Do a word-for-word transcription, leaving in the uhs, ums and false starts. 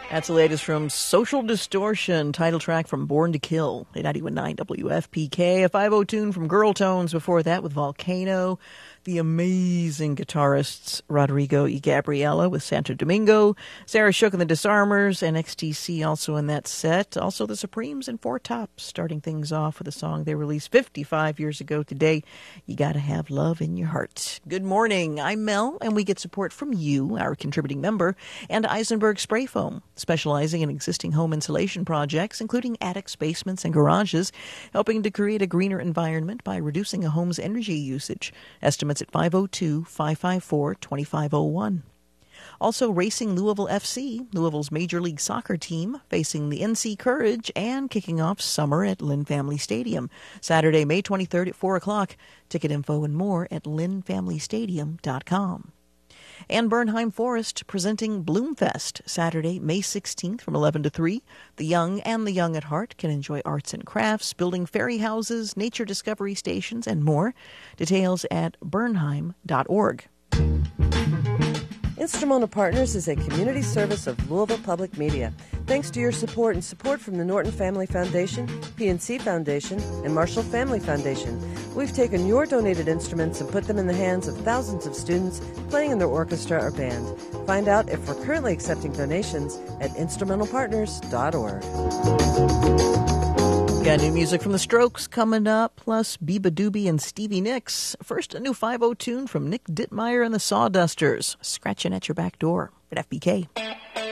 That's the latest from Social Distortion, title track from Born to Kill, ninety-one point nine W F P K. A five oh tune from Girl Tones before that with Volcano. The amazing guitarists Rodrigo y Gabriela with Santo Domingo, Sarah Shook and the Disarmers, and X T C also in that set. Also the Supremes and Four Tops starting things off with a song they released fifty-five years ago today, You Gotta Have Love in Your Heart. Good morning, I'm Mel, and we get support from you, our contributing member, and Eisenberg Spray Foam, specializing in existing home insulation projects, including attics, basements, and garages, helping to create a greener environment by reducing a home's energy usage. Estimates at five oh two, five five four, two five oh one. Also, Racing Louisville F C, Louisville's Major League Soccer team, facing the N C Courage and kicking off summer at Lynn Family Stadium. Saturday, May twenty-third at four o'clock. Ticket info and more at lynn family stadium dot com. And Bernheim Forest presenting Bloomfest, Saturday, May sixteenth from eleven to three. The young and the young at heart can enjoy arts and crafts, building fairy houses, nature discovery stations, and more. Details at bernheim dot org. Instrumental Partners is a community service of Louisville Public Media. Thanks to your support and support from the Norton Family Foundation, P N C Foundation, and Marshall Family Foundation, we've taken your donated instruments and put them in the hands of thousands of students playing in their orchestra or band. Find out if we're currently accepting donations at instrumental partners dot org. Got new music from The Strokes coming up, plus Biba Doobie and Stevie Nicks. First, a new five oh tune from Nick Dittmeyer and the Sawdusters, Scratching at Your Back Door at F B K.